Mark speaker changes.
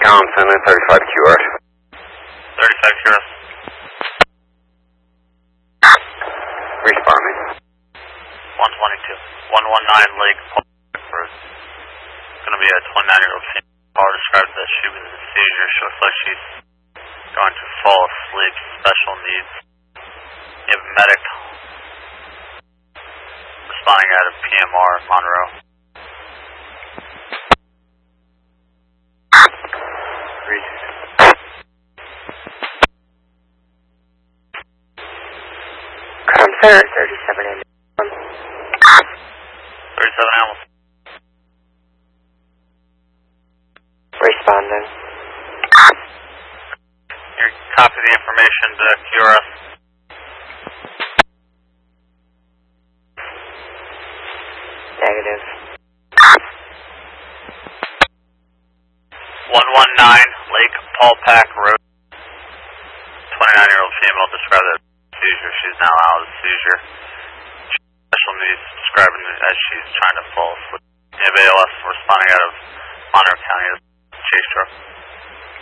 Speaker 1: Wisconsin and 35 QRS.
Speaker 2: 35 QRS.
Speaker 1: Responding.
Speaker 2: 122. 119 Lake Paulpack Road. It's going to be a 29-year-old female. Caller described that she was in a seizure. She looks like she's going to fall asleep. Special needs. You have a medic responding out of PMR Monroe.
Speaker 1: Sir, 37 Hamilton.
Speaker 2: 37 Hamilton.
Speaker 1: Responding.
Speaker 2: You copy the information to QRS.
Speaker 1: Negative.
Speaker 2: 119 Lake Paulpack Road. 29-year-old female described as seizure. She's now out of seizure. Special needs describing as she's trying to fall asleep. You have ALS responding out